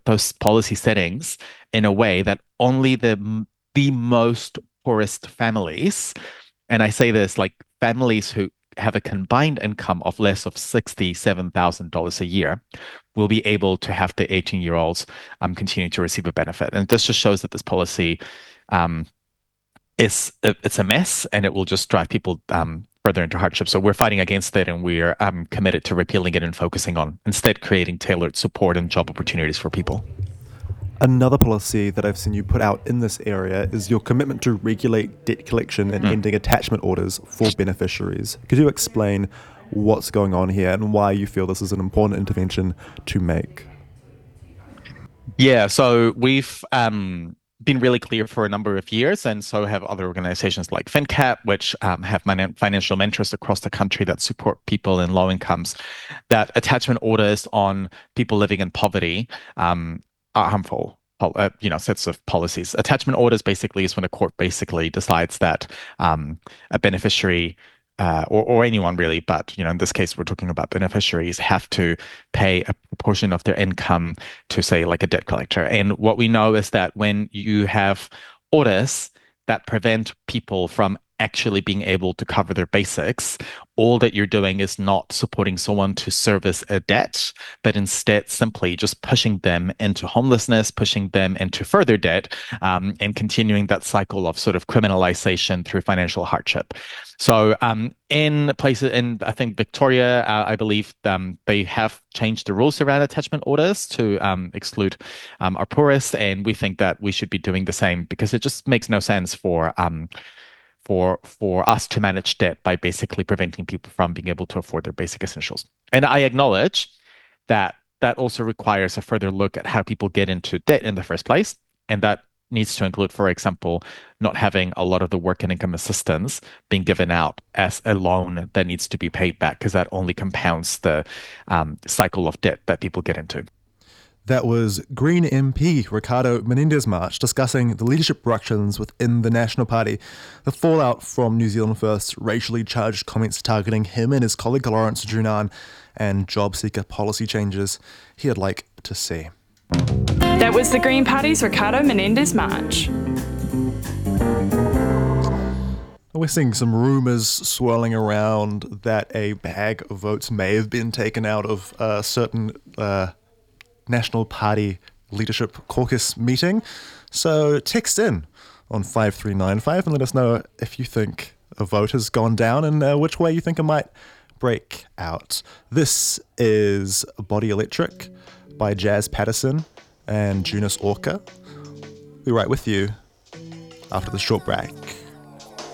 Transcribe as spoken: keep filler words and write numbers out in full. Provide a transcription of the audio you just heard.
those policy settings in a way that only the the most poorest families, and I say this like families who have a combined income of less of sixty-seven thousand dollars a year, will be able to have the eighteen year olds um, continue to receive a benefit. And this just shows that this policy um, is it's a mess and it will just drive people um, further into hardship. So we're fighting against it and we're um, committed to repealing it and focusing on instead creating tailored support and job opportunities for people. Another policy that I've seen you put out in this area is your commitment to regulate debt collection and Mm. ending attachment orders for beneficiaries. Could you explain what's going on here and why you feel this is an important intervention to make? Yeah, so we've um, been really clear for a number of years, and so have other organizations like FinCap, which um, have man- financial mentors across the country that support people in low incomes, that attachment orders on people living in poverty um, are harmful. pol- Uh, you know, sets of policies. Attachment orders basically is when a court basically decides that um, a beneficiary uh, or, or anyone really, but you know, in this case, we're talking about beneficiaries have to pay a proportion of their income to say like a debt collector. And what we know is that when you have orders that prevent people from actually being able to cover their basics, all that you're doing is not supporting someone to service a debt, but instead simply just pushing them into homelessness, pushing them into further debt, um, and continuing that cycle of sort of criminalization through financial hardship. So um, in places, in I think Victoria, uh, I believe um, they have changed the rules around attachment orders to um, exclude um, our poorest, and we think that we should be doing the same because it just makes no sense for um, for for us to manage debt by basically preventing people from being able to afford their basic essentials. And I acknowledge that that also requires a further look at how people get into debt in the first place, and that needs to include, for example, not having a lot of the work and income assistance being given out as a loan that needs to be paid back, because that only compounds the um, cycle of debt that people get into. That was Green M P Ricardo Menendez March discussing the leadership ructions within the National Party, the fallout from New Zealand First's racially charged comments targeting him and his colleague Lawrence Junan, and job seeker policy changes he'd like to see. That was the Green Party's Ricardo Menendez March. We're seeing some rumours swirling around that a bag of votes may have been taken out of a certain uh, National Party leadership caucus meeting. So text in on five three nine five and let us know if you think a vote has gone down and uh, which way you think it might break out. This is Body Electric by Jazz Patterson and Junus Orca. We'll be right with you after the short break.